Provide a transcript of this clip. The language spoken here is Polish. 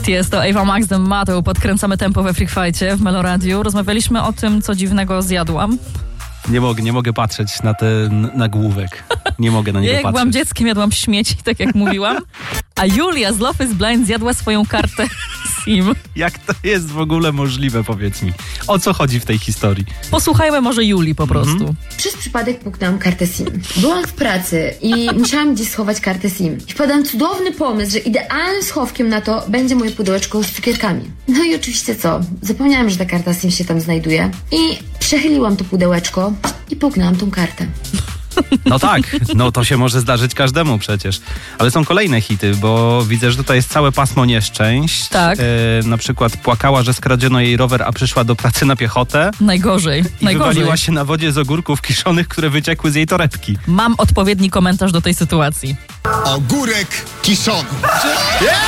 Tiesto, Ava Max, Mateu, podkręcamy tempo we Freak Fight'cie w Meloradiu. Rozmawialiśmy o tym, co dziwnego zjadłam. Nie mogę patrzeć na ten nagłówek. Nie mogę na niego Jak patrzeć. byłam dzieckiem, jadłam śmieci, tak jak mówiłam. A Julia z Love is Blind zjadła swoją kartę SIM. Jak to jest w ogóle możliwe, powiedz mi? O co chodzi w tej historii? Posłuchajmy może Julii po prostu. Przez przypadek puknęłam kartę SIM. Byłam w pracy i musiałam gdzieś schować kartę SIM. I wpadłam cudowny pomysł, że idealnym schowkiem na to będzie moje pudełeczko z cukierkami. No i oczywiście co? Zapomniałam, że ta karta SIM się tam znajduje i przechyliłam to pudełeczko i puknęłam tą kartę. No tak, no to się może zdarzyć każdemu przecież. Ale są kolejne hity, bo widzę, że tutaj jest całe pasmo nieszczęść. Tak. Na przykład płakała, że skradziono jej rower, a przyszła do pracy na piechotę. Najgorzej. I wywaliła się na wodzie z ogórków kiszonych, które wyciekły z jej torebki. Mam odpowiedni komentarz do tej sytuacji. Ogórek kiszony.